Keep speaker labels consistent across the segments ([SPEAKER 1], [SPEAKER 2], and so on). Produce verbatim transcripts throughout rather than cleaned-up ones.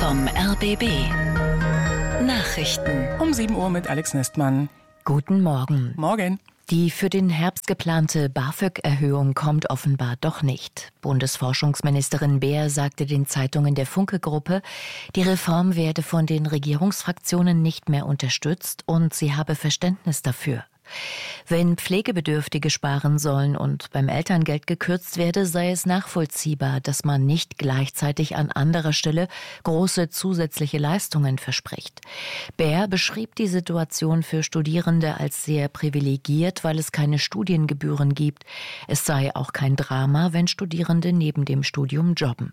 [SPEAKER 1] vom R B B. Nachrichten
[SPEAKER 2] um sieben Uhr mit Alex Nestmann.
[SPEAKER 3] Guten Morgen.
[SPEAKER 2] Morgen.
[SPEAKER 3] Die für den Herbst geplante BAföG-Erhöhung kommt offenbar doch nicht. Bundesforschungsministerin Beer sagte den Zeitungen der Funke-Gruppe, die Reform werde von den Regierungsfraktionen nicht mehr unterstützt und sie habe Verständnis dafür. Wenn Pflegebedürftige sparen sollen und beim Elterngeld gekürzt werde, sei es nachvollziehbar, dass man nicht gleichzeitig an anderer Stelle große zusätzliche Leistungen verspricht. Beer beschrieb die Situation für Studierende als sehr privilegiert, weil es keine Studiengebühren gibt. Es sei auch kein Drama, wenn Studierende neben dem Studium jobben.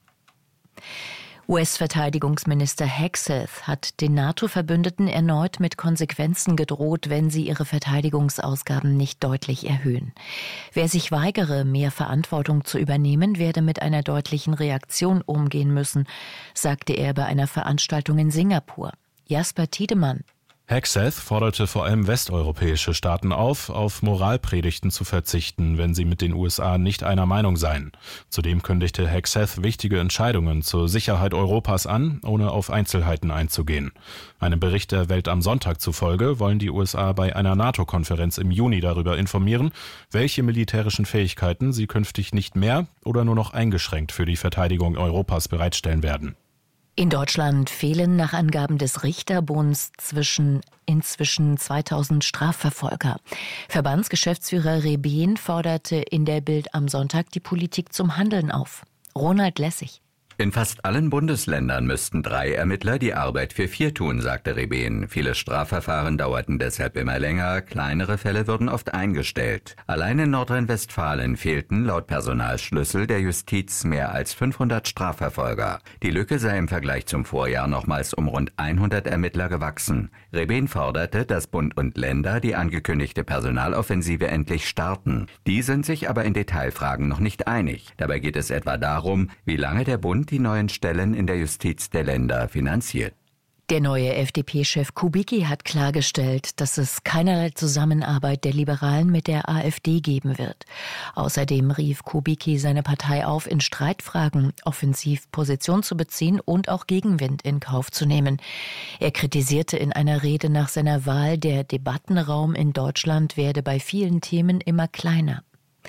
[SPEAKER 3] U S-Verteidigungsminister Hegseth hat den NATO-Verbündeten erneut mit Konsequenzen gedroht, wenn sie ihre Verteidigungsausgaben nicht deutlich erhöhen. Wer sich weigere, mehr Verantwortung zu übernehmen, werde mit einer deutlichen Reaktion umgehen müssen, sagte er bei einer Veranstaltung in Singapur. Jasper Tiedemann.
[SPEAKER 4] Hegseth forderte vor allem westeuropäische Staaten auf, auf Moralpredigten zu verzichten, wenn sie mit den U S A nicht einer Meinung seien. Zudem kündigte Hegseth wichtige Entscheidungen zur Sicherheit Europas an, ohne auf Einzelheiten einzugehen. Einem Bericht der Welt am Sonntag zufolge wollen die U S A bei einer NATO-Konferenz im Juni darüber informieren, welche militärischen Fähigkeiten sie künftig nicht mehr oder nur noch eingeschränkt für die Verteidigung Europas bereitstellen werden.
[SPEAKER 3] In Deutschland fehlen nach Angaben des Richterbunds zwischen inzwischen zweitausend Strafverfolger. Verbandsgeschäftsführer Rebeen forderte in der Bild am Sonntag die Politik zum Handeln auf. Ronald Lessig.
[SPEAKER 5] In fast allen Bundesländern müssten drei Ermittler die Arbeit für vier tun, sagte Rebeen. Viele Strafverfahren dauerten deshalb immer länger, kleinere Fälle wurden oft eingestellt. Allein in Nordrhein-Westfalen fehlten laut Personalschlüssel der Justiz mehr als fünfhundert Strafverfolger. Die Lücke sei im Vergleich zum Vorjahr nochmals um rund hundert Ermittler gewachsen. Rebeen forderte, dass Bund und Länder die angekündigte Personaloffensive endlich starten. Die sind sich aber in Detailfragen noch nicht einig. Dabei geht es etwa darum, wie lange der Bund die neuen Stellen in der Justiz der Länder finanziert.
[SPEAKER 3] Der neue F D P-Chef Kubicki hat klargestellt, dass es keinerlei Zusammenarbeit der Liberalen mit der AfD geben wird. Außerdem rief Kubicki seine Partei auf, in Streitfragen offensiv Position zu beziehen und auch Gegenwind in Kauf zu nehmen. Er kritisierte in einer Rede nach seiner Wahl, der Debattenraum in Deutschland werde bei vielen Themen immer kleiner.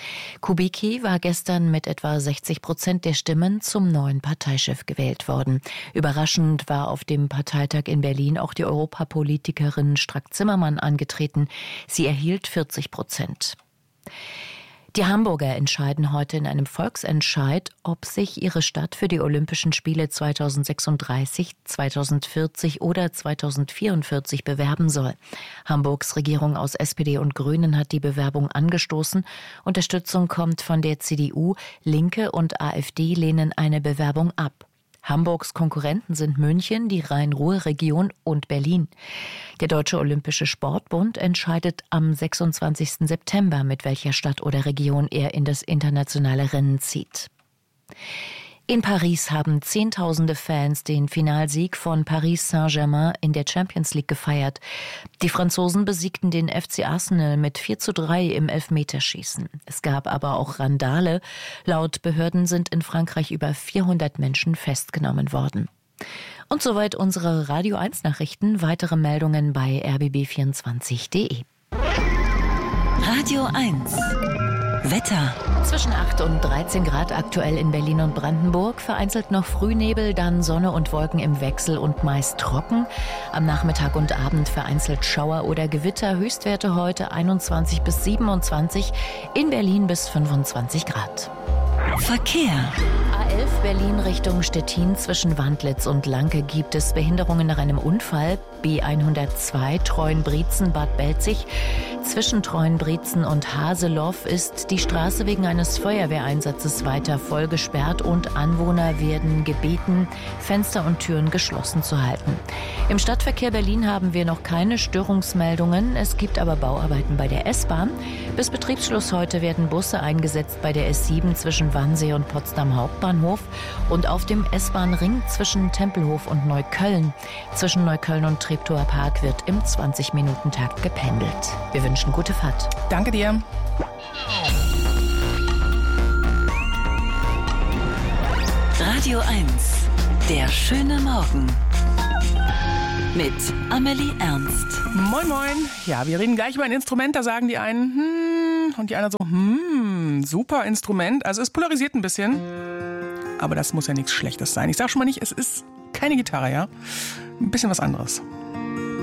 [SPEAKER 3] Kubicki war gestern mit etwa sechzig Prozent der Stimmen zum neuen Parteichef gewählt worden. Überraschend war auf dem Parteitag in Berlin auch die Europapolitikerin Strack-Zimmermann angetreten. Sie erhielt vierzig Prozent. Die Hamburger entscheiden heute in einem Volksentscheid, ob sich ihre Stadt für die Olympischen Spiele zweitausendsechsunddreißig, zweitausendvierzig oder zweitausendvierundvierzig bewerben soll. Hamburgs Regierung aus S P D und Grünen hat die Bewerbung angestoßen. Unterstützung kommt von der C D U, Linke und AfD lehnen eine Bewerbung ab. Hamburgs Konkurrenten sind München, die Rhein-Ruhr-Region und Berlin. Der Deutsche Olympische Sportbund entscheidet am sechsundzwanzigsten September, mit welcher Stadt oder Region er in das internationale Rennen zieht. In Paris haben Zehntausende Fans den Finalsieg von Paris Saint-Germain in der Champions League gefeiert. Die Franzosen besiegten den F C Arsenal mit vier zu drei im Elfmeterschießen. Es gab aber auch Randale. Laut Behörden sind in Frankreich über vierhundert Menschen festgenommen worden. Und soweit unsere Radio eins Nachrichten. Weitere Meldungen bei r b b vierundzwanzig punkt d e.
[SPEAKER 1] Radio eins Wetter.
[SPEAKER 3] Zwischen acht und dreizehn Grad aktuell in Berlin und Brandenburg. Vereinzelt noch Frühnebel, dann Sonne und Wolken im Wechsel und meist trocken. Am Nachmittag und Abend vereinzelt Schauer oder Gewitter. Höchstwerte heute einundzwanzig bis siebenundzwanzig, in Berlin bis fünfundzwanzig Grad.
[SPEAKER 1] Verkehr.
[SPEAKER 3] A elf Berlin Richtung Stettin zwischen Wandlitz und Lanke gibt es Behinderungen nach einem Unfall. B hundertzwei Treuenbrietzen Bad Belzig. Zwischen Treuenbrietzen und Haseloff ist die Straße wegen eines Feuerwehreinsatzes weiter voll gesperrt und Anwohner werden gebeten, Fenster und Türen geschlossen zu halten. Im Stadtverkehr Berlin haben wir noch keine Störungsmeldungen. Es gibt aber Bauarbeiten bei der S-Bahn. Bis Betriebsschluss heute werden Busse eingesetzt bei der S sieben zwischen Wannsee und Potsdam Hauptbahnhof und auf dem S-Bahn-Ring zwischen Tempelhof und Neukölln. Zwischen Neukölln und Treptower Park wird im zwanzig-Minuten-Takt gependelt. Wir wünschen gute Fahrt.
[SPEAKER 2] Danke dir.
[SPEAKER 1] Radio eins Der schöne Morgen mit Amelie Ernst.
[SPEAKER 2] Moin, moin. Ja, wir reden gleich über ein Instrument. Da sagen die einen, hm, und die anderen so, hm, super Instrument. Also es polarisiert ein bisschen. Aber das muss ja nichts Schlechtes sein. Ich sag schon mal nicht, es ist keine Gitarre, ja? Ein bisschen was anderes.